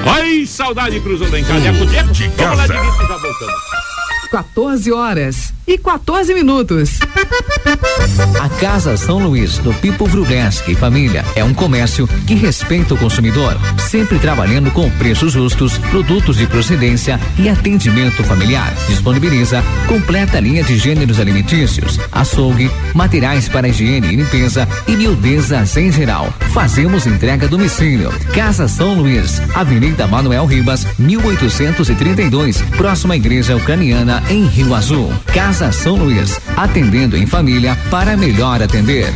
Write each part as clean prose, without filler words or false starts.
Ai, saudade cruzou lá em casa. Vamos lá, Divito, já voltamos. 14h14 A Casa São Luís, do Pipo Vrubleski Família, é um comércio que respeita o consumidor, sempre trabalhando com preços justos, produtos de procedência e atendimento familiar. Disponibiliza completa linha de gêneros alimentícios, açougue, materiais para higiene e limpeza e miudezas em geral. Fazemos entrega a domicílio. Casa São Luís, Avenida Manuel Ribas, 1832, próxima à Igreja Ucraniana, em Rio Azul. Casa São Luís, atendendo em família para melhor atender.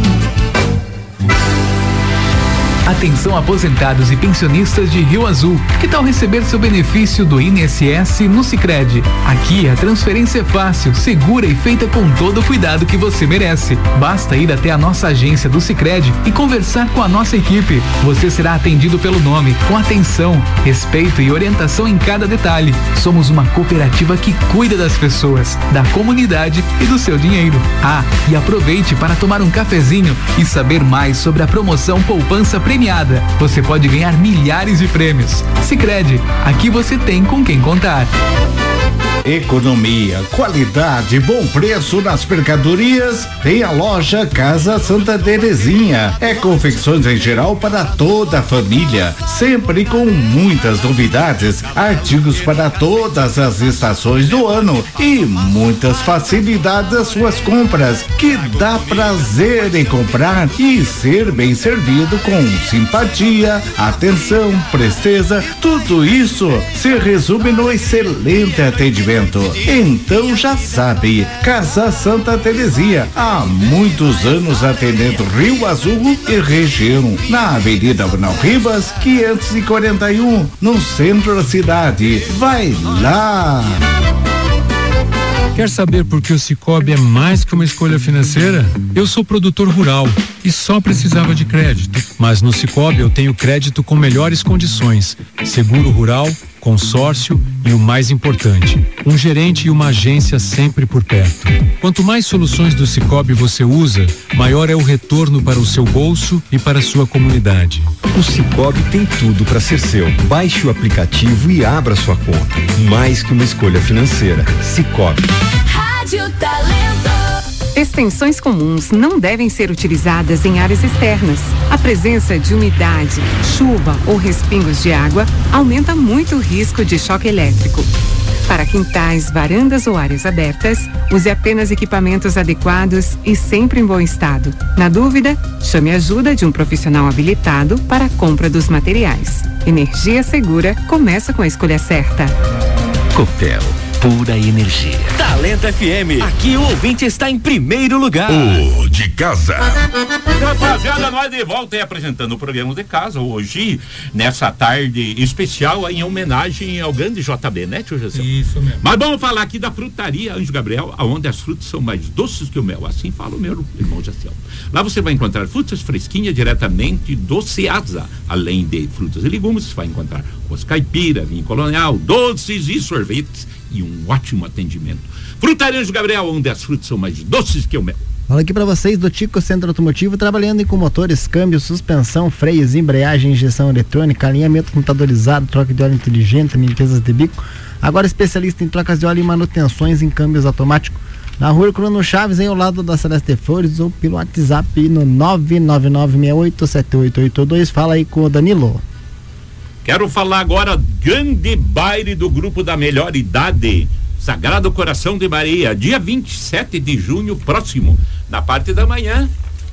Atenção aposentados e pensionistas de Rio Azul. Que tal receber seu benefício do INSS no Sicredi? Aqui a transferência é fácil, segura e feita com todo o cuidado que você merece. Basta ir até a nossa agência do Sicredi e conversar com a nossa equipe. Você será atendido pelo nome, com atenção, respeito e orientação em cada detalhe. Somos uma cooperativa que cuida das pessoas, da comunidade e do seu dinheiro. Ah, e aproveite para tomar um cafezinho e saber mais sobre a promoção Poupança Premiada. Você pode ganhar milhares de prêmios. Sicredi, aqui você tem com quem contar. Economia, qualidade, bom preço nas mercadorias, tem a loja Casa Santa Terezinha. É confecções em geral para toda a família, sempre com muitas novidades, artigos para todas as estações do ano e muitas facilidades às suas compras, que dá prazer em comprar e ser bem servido com simpatia, atenção, presteza, tudo isso se resume no excelente atendimento. Então já sabe, Casa Santa Terezinha, há muitos anos atendendo Rio Azul e região, na Avenida Manuel Ribas, 541, no centro da cidade. Vai lá! Quer saber por que o Sicoob é mais que uma escolha financeira? Eu sou produtor rural e só precisava de crédito. Mas no Sicoob eu tenho crédito com melhores condições, seguro rural, consórcio e o mais importante, um gerente e uma agência sempre por perto. Quanto mais soluções do Sicoob você usa, maior é o retorno para o seu bolso e para a sua comunidade. O Sicoob tem tudo para ser seu. Baixe o aplicativo e abra sua conta. Mais que uma escolha financeira. Sicoob. Rádio Talento. Extensões comuns não devem ser utilizadas em áreas externas. A presença de umidade, chuva ou respingos de água aumenta muito o risco de choque elétrico. Para quintais, varandas ou áreas abertas, use apenas equipamentos adequados e sempre em bom estado. Na dúvida, chame a ajuda de um profissional habilitado para a compra dos materiais. Energia segura começa com a escolha certa. Copel, pura energia. Talento FM, aqui o ouvinte está em primeiro lugar. O de casa. Rapaziada, nós de volta aí apresentando o programa de casa hoje, nessa tarde especial em homenagem ao grande JB, né, tio José? Isso mesmo. Mas vamos falar aqui da frutaria Anjo Gabriel, onde as frutas são mais doces que o mel, assim fala o meu irmão Jacel. Lá você vai encontrar frutas fresquinhas diretamente do Ceasa, além de frutas e legumes, você vai encontrar arroz caipira, vinho colonial, doces e sorvetes e um ótimo atendimento. Frutaria Anjo Gabriel, onde as frutas são mais doces que o mel. Fala aqui pra vocês do Tico Centro Automotivo, trabalhando com motores, câmbio, suspensão, freios, embreagem, injeção eletrônica, alinhamento computadorizado, troca de óleo inteligente, limpezas de bico. Agora especialista em trocas de óleo e manutenções em câmbios automáticos. Na rua Cruno Chaves, ao lado da Celeste Flores, ou pelo WhatsApp no 999687882. Fala aí com o Danilo. Quero falar agora grande baile do grupo da melhor idade, Sagrado Coração de Maria, dia 27 de junho próximo, na parte da manhã,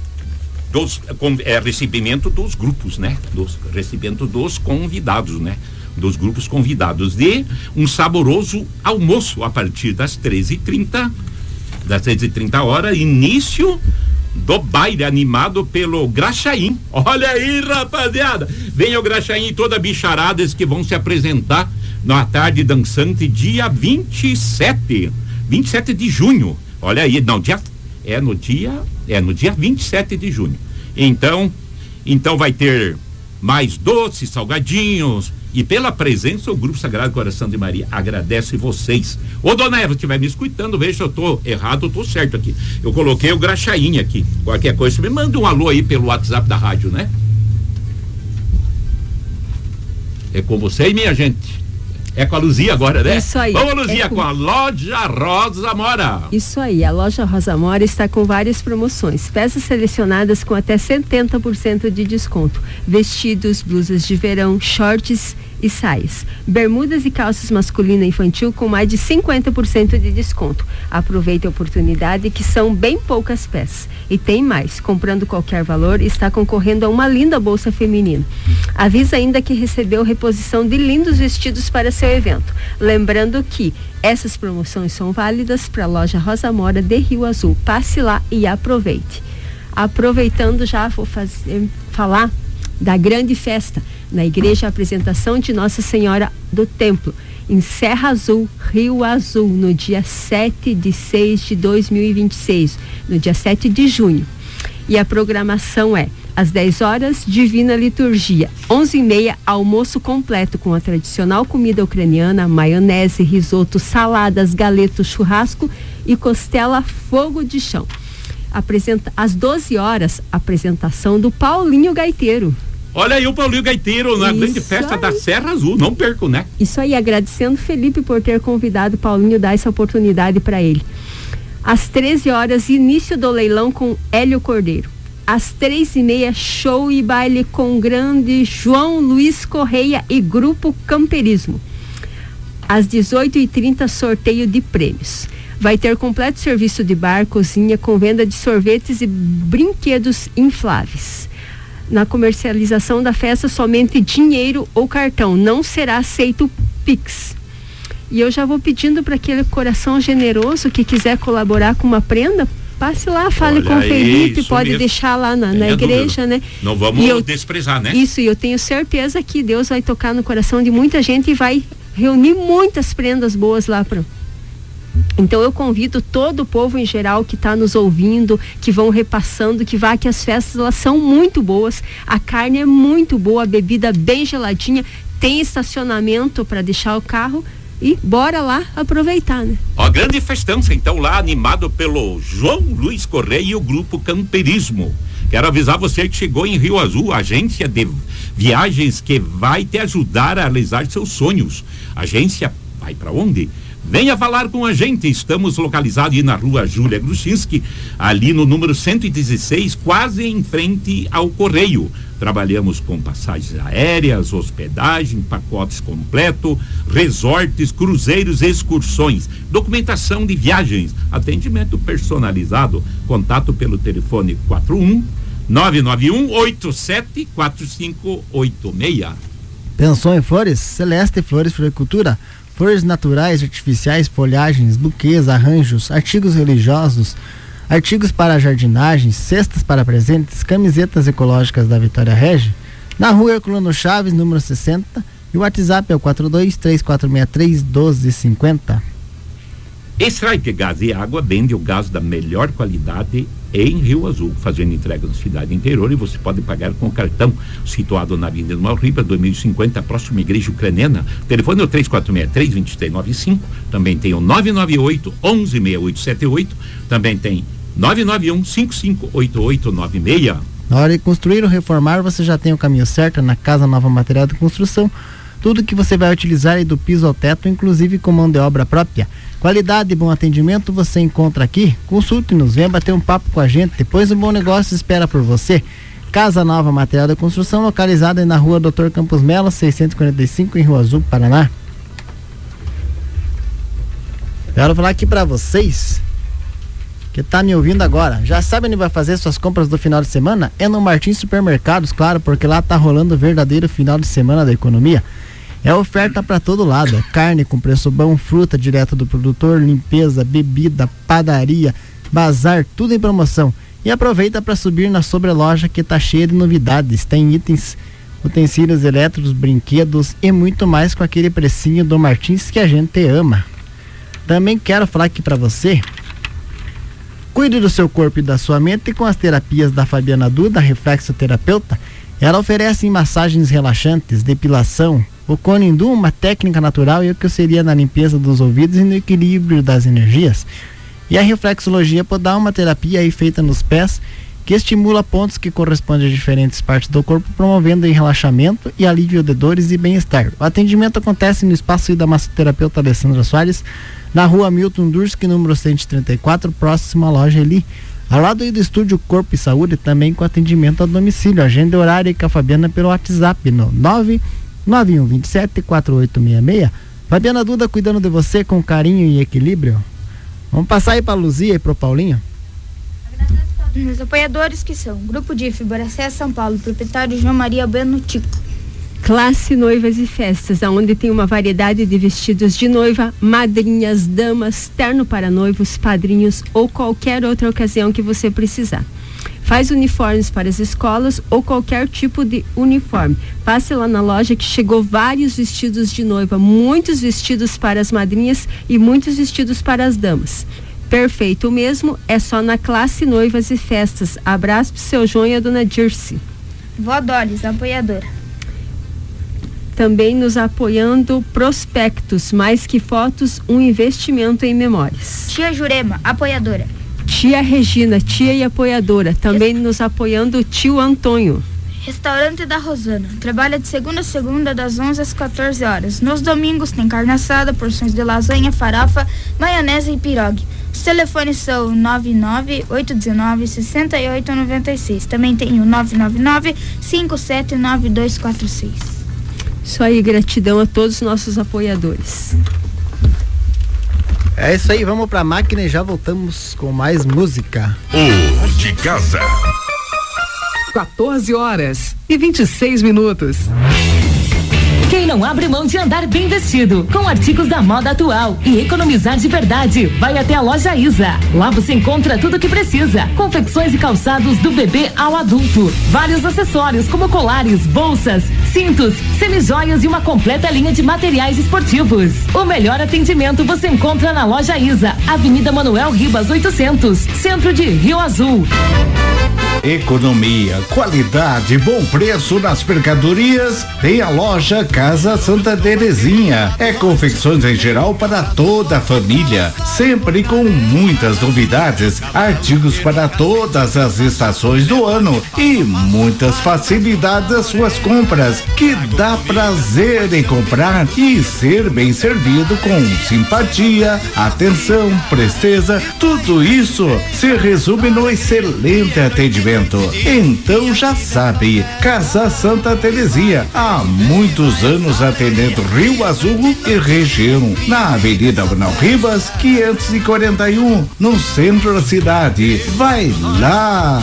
recebimento dos grupos, né? Recebimento dos convidados, né? Dos grupos convidados, de um saboroso almoço a partir das 13h30, horas, início do baile animado pelo Graxaim. Olha aí, rapaziada, vem o Graxaim e toda a bicharada que vão se apresentar na tarde dançante, dia 27 de junho. Olha aí, não, no dia 27 de junho. Então vai ter mais doces, salgadinhos, e pela presença o Grupo Sagrado Coração de Maria agradece vocês. Ô dona Eva, se estiver me escutando, veja se eu tô errado ou tô certo aqui. Eu coloquei o Graxaim aqui. Qualquer coisa, você me manda um alô aí pelo WhatsApp da rádio, né? É com você, minha gente. É com a Luzia agora, né? Isso aí. Vamos, Luzia, com a Loja Rosa Mora. Isso aí, a Loja Rosa Mora está com várias promoções. Peças selecionadas com até 70% de desconto. Vestidos, blusas de verão, shorts e saias. Bermudas e calças masculina e infantil com mais de 50% de desconto. Aproveite a oportunidade, que são bem poucas peças. E tem mais, comprando qualquer valor, está concorrendo a uma linda bolsa feminina. Avisa ainda que recebeu reposição de lindos vestidos para seu evento. Lembrando que essas promoções são válidas para a Loja Rosa Mora de Rio Azul. Passe lá e aproveite. Aproveitando, já vou falar da grande festa na Igreja Apresentação de Nossa Senhora do Templo, em Serra Azul, Rio Azul, no dia 7/6/2026, no dia 7 de junho. E a programação é às 10 horas, Divina Liturgia, 11h30, almoço completo com a tradicional comida ucraniana, maionese, risoto, saladas, galeto, churrasco e costela fogo de chão. Às 12 horas, apresentação do Paulinho Gaiteiro. Olha aí o Paulinho Gaiteiro na grande festa da Serra Azul, não perco, né? Isso aí, agradecendo Felipe por ter convidado o Paulinho, dar essa oportunidade para ele. Às 13 horas, início do leilão com Hélio Cordeiro. Às 3h30, show e baile com grande João Luiz Correia e Grupo Camperismo. Às 18h30, sorteio de prêmios. Vai ter completo serviço de bar, cozinha, com venda de sorvetes e brinquedos infláveis. Na comercialização da festa, somente dinheiro ou cartão, não será aceito Pix. E eu já vou pedindo para aquele coração generoso que quiser colaborar com uma prenda, passe lá, fale com o Felipe, pode deixar lá na igreja, né? Não vamos desprezar, né? Isso, e eu tenho certeza que Deus vai tocar no coração de muita gente e vai reunir muitas prendas boas lá para. Então eu convido todo o povo em geral que está nos ouvindo, que vão repassando, que as festas elas são muito boas, a carne é muito boa, a bebida bem geladinha, tem estacionamento para deixar o carro e bora lá aproveitar, né? Ó, grande festança então lá, animado pelo João Luiz Correia e o Grupo Camperismo. Quero avisar você que chegou em Rio Azul, agência de viagens que vai te ajudar a realizar seus sonhos. Agência vai para onde? Venha falar com a gente, estamos localizados aí na rua Júlia Gruchinski, ali no número 116, quase em frente ao Correio. Trabalhamos com passagens aéreas, hospedagem, pacotes completo, resorts, cruzeiros, excursões, documentação de viagens, atendimento personalizado, contato pelo telefone 41-991-874586. Pensou em flores? Celeste Flores Floricultura. Flores naturais, artificiais, folhagens, buquês, arranjos, artigos religiosos, artigos para jardinagem, cestas para presentes, camisetas ecológicas da Vitória Regi, na rua Herculano Chaves, número 60, e o WhatsApp é o 42-3463-1250. Strike Gás e Água vende o gás da melhor qualidade em Rio Azul, fazendo entrega na cidade interior, e você pode pagar com cartão, situado na Avenida do Malriba, 2050, próxima igreja ucraniana. O telefone é o 3463-2395, também tem o 998-116878, também tem 991-558896. Na hora de construir ou reformar, você já tem o caminho certo na Casa Nova Material de Construção. Tudo que você vai utilizar aí do piso ao teto, inclusive com mão de obra própria. Qualidade e bom atendimento você encontra aqui. Consulte-nos, venha bater um papo com a gente, depois um bom negócio espera por você. Casa Nova Material da Construção, localizada na rua Dr. Campos Melo, 645, em Rio Azul, Paraná. Quero falar aqui pra vocês que tá me ouvindo agora. Já sabe onde vai fazer suas compras do final de semana? É no Martins Supermercados, claro, porque lá tá rolando o verdadeiro final de semana da economia. É oferta para todo lado, é carne com preço bom, fruta direto do produtor, limpeza, bebida, padaria, bazar, tudo em promoção. E aproveita para subir na sobreloja que tá cheia de novidades. Tem itens, utensílios elétricos, brinquedos e muito mais com aquele precinho do Martins que a gente ama. Também quero falar aqui para você, cuide do seu corpo e da sua mente com as terapias da Fabiana Duda, reflexoterapeuta. Ela oferece massagens relaxantes, depilação, o Conindu, uma técnica natural e o que seria na limpeza dos ouvidos e no equilíbrio das energias. E a reflexologia pode dar uma terapia aí feita nos pés, que estimula pontos que correspondem a diferentes partes do corpo, promovendo relaxamento e alívio de dores e bem-estar. O atendimento acontece no espaço da massoterapeuta Alessandra Soares, na rua Milton Durski, número 134, próxima à loja Eli. Ao lado aí do estúdio Corpo e Saúde, também com atendimento a domicílio. Agenda horária com a Fabiana pelo WhatsApp no 991274866. Fabiana Duda cuidando de você com carinho e equilíbrio. Vamos passar aí para Luzia e para o Paulinho. Os apoiadores que são Grupo DIF, Boracé, São Paulo, proprietário João Maria Bueno Tico. Classe Noivas e Festas, onde tem uma variedade de vestidos de noiva, madrinhas, damas, terno para noivos, padrinhos ou qualquer outra ocasião que você precisar. Faz uniformes para as escolas ou qualquer tipo de uniforme. Passe lá na loja que chegou vários vestidos de noiva, muitos vestidos para as madrinhas e muitos vestidos para as damas. Perfeito mesmo, é só na Classe Noivas e Festas. Abraço pro seu João e a dona Dirce. Vó Doris, apoiadora. Também nos apoiando Prospectos, mais que fotos, um investimento em memórias. Tia Jurema, apoiadora. Tia Regina, tia e apoiadora. Também nos apoiando o tio Antônio. Restaurante da Rosana. Trabalha de segunda a segunda, das 11 às 14 horas. Nos domingos tem carne assada, porções de lasanha, farofa, maionese e pirogue. Os telefones são 99819-6896. Também tem o 999-579246. Isso aí, gratidão a todos os nossos apoiadores. É isso aí, vamos pra máquina e já voltamos com mais música. O de casa. 14h26. Quem não abre mão de andar bem vestido, com artigos da moda atual e economizar de verdade, vai até a loja Isa. Lá você encontra tudo o que precisa. Confecções e calçados do bebê ao adulto. Vários acessórios como colares, bolsas, cintos, semijoias e uma completa linha de materiais esportivos. O melhor atendimento você encontra na loja Isa, Avenida Manuel Ribas 800, centro de Rio Azul. Economia, qualidade, bom preço nas mercadorias. Tem a loja Casa Santa Terezinha. É confecções em geral para toda a família, sempre com muitas novidades, artigos para todas as estações do ano e muitas facilidades às suas compras, que dá prazer em comprar e ser bem servido com simpatia, atenção, presteza. Tudo isso se resume no excelente atendimento. Então já sabe, Casa Santa Terezinha, há muitos anos atendendo Rio Azul e região, na Avenida Manuel Ribas 541, no centro da cidade. Vai lá!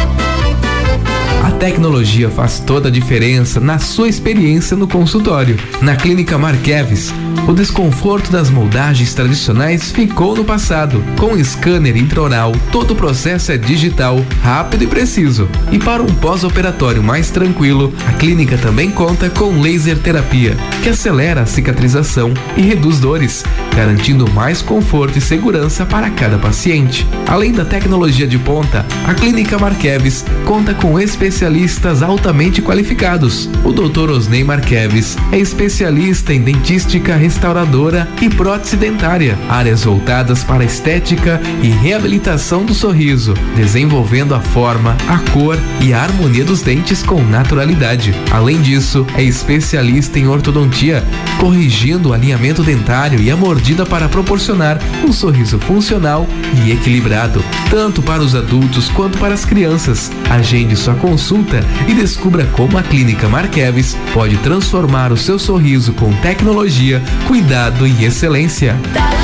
A tecnologia faz toda a diferença na sua experiência no consultório. Na Clínica Marqueves, o desconforto das moldagens tradicionais ficou no passado. Com scanner intraoral, todo o processo é digital, rápido e preciso. E para um pós-operatório mais tranquilo, a clínica também conta com laser terapia, que acelera a cicatrização e reduz dores, garantindo mais conforto e segurança para cada paciente. Além da tecnologia de ponta, a Clínica Marqueves conta com especialistas altamente qualificados. O Dr. Osnei Marqueves é especialista em dentística restauradora e prótese dentária, áreas voltadas para a estética e reabilitação do sorriso, desenvolvendo a forma, a cor e a harmonia dos dentes com naturalidade. Além disso, é especialista em ortodontia, corrigindo o alinhamento dentário e a mordida para proporcionar um sorriso funcional e equilibrado, tanto para os adultos quanto para as crianças. Agende sua consulta e descubra como a Clínica Marqueves pode transformar o seu sorriso com tecnologia, cuidado e excelência.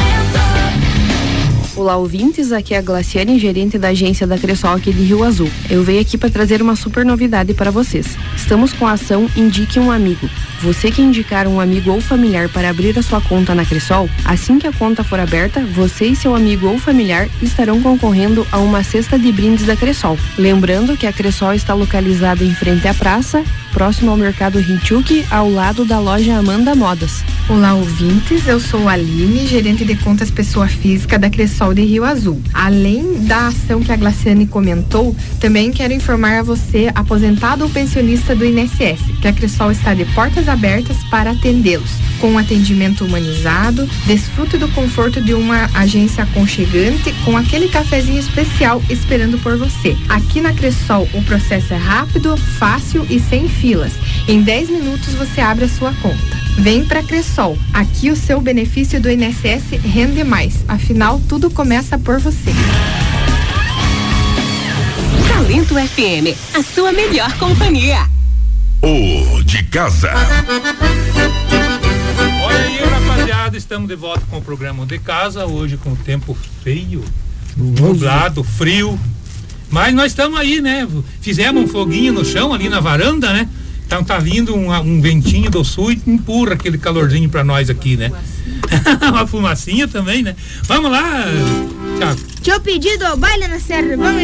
Olá, ouvintes, aqui é a Glaciane, gerente da agência da Cressol aqui de Rio Azul. Eu venho aqui para trazer uma super novidade para vocês. Estamos com a ação Indique um Amigo. Você que indicar um amigo ou familiar para abrir a sua conta na Cressol, assim que a conta for aberta, você e seu amigo ou familiar estarão concorrendo a uma cesta de brindes da Cressol. Lembrando que a Cressol está localizada em frente à praça, próximo ao Mercado Rinchuque, ao lado da loja Amanda Modas. Olá, ouvintes, eu sou a Aline, gerente de contas pessoa física da Cressol de Rio Azul. Além da ação que a Glaciane comentou, também quero informar a você, aposentado ou pensionista do INSS, que a Cressol está de portas abertas para atendê-los. Com um atendimento humanizado, desfrute do conforto de uma agência aconchegante com aquele cafezinho especial esperando por você. Aqui na Cressol, o processo é rápido, fácil e sem filas. Em 10 minutos você abre a sua conta. Vem pra Cressol. Aqui o seu benefício do INSS rende mais. Afinal, tudo começa por você. Talento FM, a sua melhor companhia. O de casa. Olha aí, rapaziada, estamos de volta com o programa de casa, hoje com o tempo feio, nublado, frio, mas nós estamos aí, né? Fizemos um foguinho no chão ali na varanda, né? Então tá vindo um ventinho do sul e empurra aquele calorzinho pra nós aqui, né? Uma fumacinha também, né? Vamos lá, Thiago. Tinha pedido ao baile na serra, vamos